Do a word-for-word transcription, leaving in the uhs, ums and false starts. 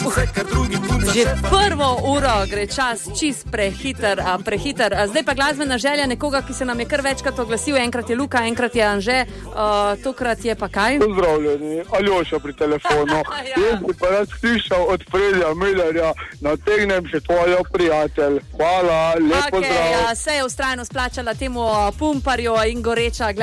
Že prvo uro gre čas čist prehiter, a, prehiter. A, zdaj pa glasbena želja nekoga, ki se nam je kar večkrat oglasil. Enkrat je Luka, enkrat je Anže, uh, tokrat je pa kaj? Pozdravljeni, Aljoša pri telefonu. ja. Jaz bi pa rad slišal od Fredija Millerja, nategnem še tvojo prijatelj. Hvala, lepo okay, zdrav. Ja, se je ustrajno splačala temu pumparju in goreča